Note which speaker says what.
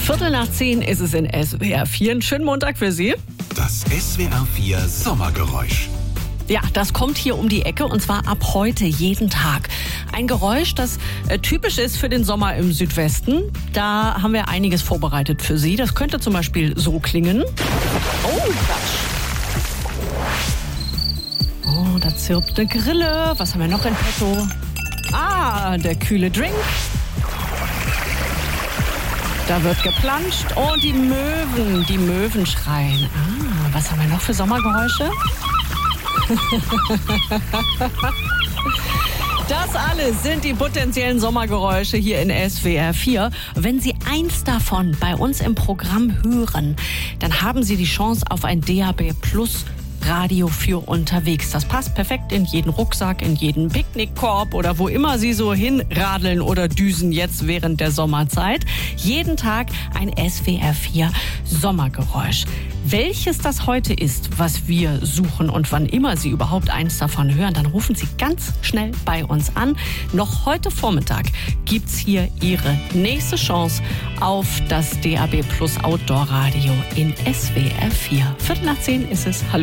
Speaker 1: 10:15 ist es in SWR 4. Einen schönen Montag für Sie.
Speaker 2: Das SWR 4 Sommergeräusch.
Speaker 1: Ja, das kommt hier um die Ecke und zwar ab heute jeden Tag. Ein Geräusch, das typisch ist für den Sommer im Südwesten. Da haben wir einiges vorbereitet für Sie. Das könnte zum Beispiel so klingen. Oh, Quatsch. Oh, da zirpt eine Grille. Was haben wir noch in petto? Ah, der kühle Drink. Da wird geplanscht und die Möwen schreien. Ah, was haben wir noch für Sommergeräusche? Das alles sind die potenziellen Sommergeräusche hier in SWR 4. Wenn Sie eins davon bei uns im Programm hören, dann haben Sie die Chance auf ein DAB+ Radio für unterwegs. Das passt perfekt in jeden Rucksack, in jeden Picknickkorb oder wo immer Sie so hinradeln oder düsen jetzt während der Sommerzeit. Jeden Tag ein SWR 4 Sommergeräusch. Welches das heute ist, was wir suchen und wann immer Sie überhaupt eins davon hören, dann rufen Sie ganz schnell bei uns an. Noch heute Vormittag gibt's hier Ihre nächste Chance auf das DAB+ Outdoor Radio in SWR 4. 10:15 ist es. Hallo.